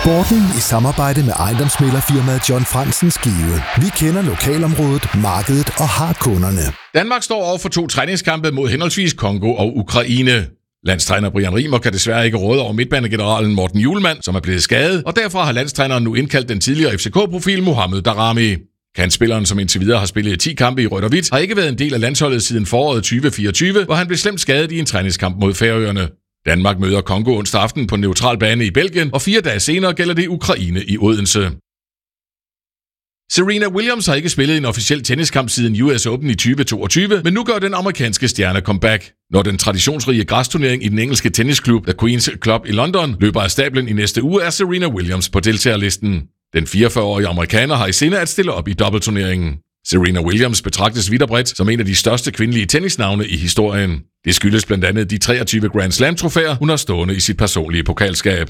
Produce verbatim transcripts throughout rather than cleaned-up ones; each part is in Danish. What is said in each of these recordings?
Sporten i samarbejde med ejendomsmæglerfirmaet John Fransen Skive. Vi kender lokalområdet, markedet og har kunderne. Danmark står over for to træningskampe mod henholdsvis Kongo og Ukraine. Landstræner Brian Rimer kan desværre ikke råde over midtbanegeneralen Morten Hjulmand, som er blevet skadet, og derfor har landstræneren nu indkaldt den tidligere F C K-profil Mohamed Daramy. Kantspilleren, som indtil videre har spillet ti kampe i rødt og hvidt, har ikke været en del af landsholdet siden foråret tyve fireogtyve, hvor han blev slemt skadet i en træningskamp mod Færøerne. Danmark møder Kongo onsdag aften på en neutral bane i Belgien, og fire dage senere gælder det Ukraine i Odense. Serena Williams har ikke spillet en officiel tenniskamp siden U S Open i tyve toogtyve, men nu gør den amerikanske stjerne comeback. Når den traditionsrige græsturnering i den engelske tennisklub The Queen's Club i London løber af stablen i næste uge, er Serena Williams på deltagerlisten. Den fireogfyrre-årige amerikaner har i sinde at stille op i dobbeltturneringen. Serena Williams betragtes vidt og bredt som en af de største kvindelige tennisnavne i historien. Det skyldes blandt andet de treogtyve Grand Slam-trofæer, hun har stående i sit personlige pokalskab.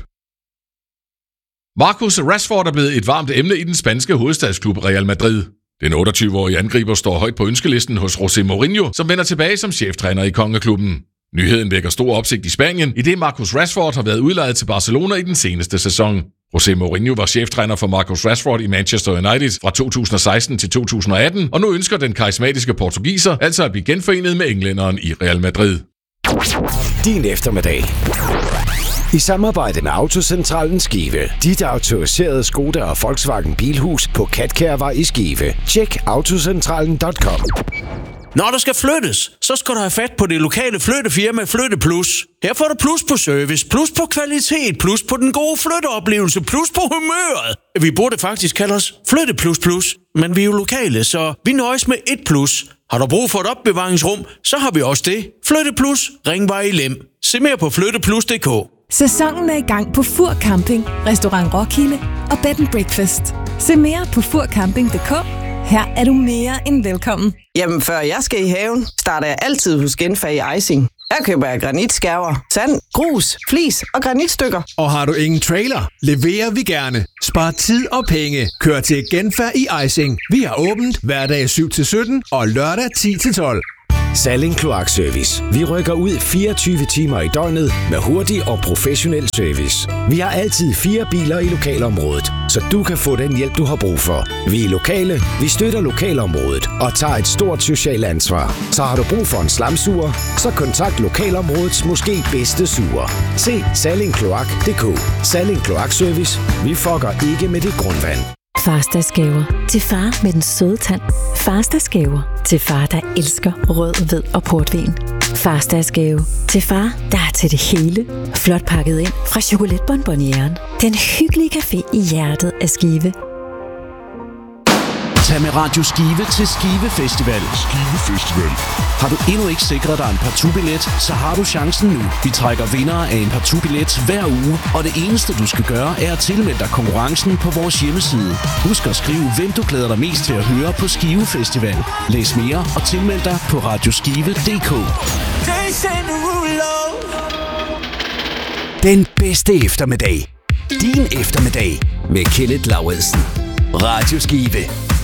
Marcus Rashford er blevet et varmt emne i den spanske hovedstadsklub Real Madrid. Den otteogtyve-årige angriber står højt på ønskelisten hos José Mourinho, som vender tilbage som cheftræner i kongeklubben. Nyheden vækker stor opsigt i Spanien, idet Marcus Rashford har været udlejet til Barcelona i den seneste sæson. José Mourinho var cheftræner for Marcus Rashford i Manchester United fra to tusind og seksten til to tusind og atten, og nu ønsker den karismatiske portugiser altså at blive genforenet med englænderen i Real Madrid. Din eftermiddag. I samarbejde med Autocentralen Skive. Dit autoriserede Skoda og Volkswagen Bilhus på Katkærvej i Skive. Tjek autocentralen punktum com. Når der skal flyttes, så skal du have fat på det lokale flyttefirma Flytte Plus. Her får du plus på service, plus på kvalitet, plus på den gode flytteoplevelse, plus på humøret. Vi burde faktisk kalde os Flytte Plus Plus, men vi er jo lokale, så vi nøjes med et plus. Har du brug for et opbevaringsrum, så har vi også det. Flytte Plus, Ringvej i Lem. Se mere på flytteplus punktum d k. Sæsonen er i gang på Fur Camping, Restaurant Roskilde og Bed and Breakfast. Se mere på fur camping punktum d k. Her er du mere end velkommen. Jamen, før jeg skal i haven, starter jeg altid hos Genfag Icing. Her køber jeg granitskærver, sand, grus, flis og granitstykker. Og har du ingen trailer, leverer vi gerne. Spar tid og penge. Kør til Genfag i Icing. Vi har åbent hverdag syv til sytten og lørdag ti til tolv. Salling Kloakservice. Vi rykker ud fireogtyve timer i døgnet med hurtig og professionel service. Vi har altid fire biler i lokalområdet, så du kan få den hjælp, du har brug for. Vi er lokale, vi støtter lokalområdet og tager et stort socialt ansvar. Så har du brug for en slamsuger, så kontakt lokalområdets måske bedste suger. Se salling kloak punktum d k. Salling Kloakservice. Vi fucker ikke med dit grundvand. Farsdagsgaver til far med den søde tand. Farsdagsgaver til far, der elsker rød, hvid og portvin. Farsdagsgave til far, der er til det hele. Flot pakket ind fra chokoladebonbonieren. Den hyggelige café i hjertet af Skive. Tag med Radio Skive til Skive Festival. Skive Festival. Har du endnu ikke sikret dig en partout-billet, så har du chancen nu. Vi trækker vindere af en partout-billet hver uge, og det eneste du skal gøre er at tilmelde dig konkurrencen på vores hjemmeside. Husk at skrive, hvem du glæder dig mest til at høre på Skive Festival. Læs mere og tilmeld dig på radioskive punktum d k. Den bedste eftermiddag. Din eftermiddag med Kenneth Lauridsen. Radio Skive.